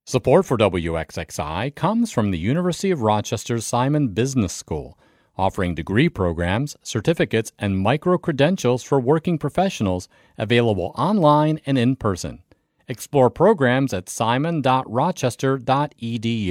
Support for WXXI comes from the University of Rochester's Simon Business School, offering degree programs, certificates, and micro-credentials for working professionals available online and in person. Explore programs at simon.rochester.edu.